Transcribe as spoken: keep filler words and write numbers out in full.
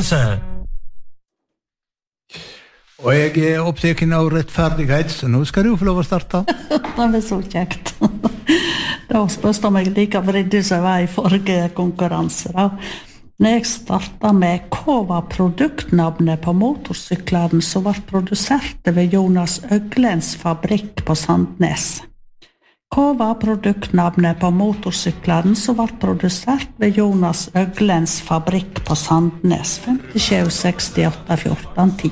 konkurranse. Og jeg er opptaken av rettferdighet, så nå skal du få lov å starte. Det er så kjekt. Da spørste jeg meg like vridd som jeg var i forrige konkurranse. Da. Når jeg startet med hva var produktnavnet på motorsyklene som var produsert ved Jonas Øglens fabrikk på Sandnes. Hva var produktnavnet på motorsyklene som var produsert ved Jonas Øglens fabrikk på Sandnes? fem sju seks åtte fjorten ti.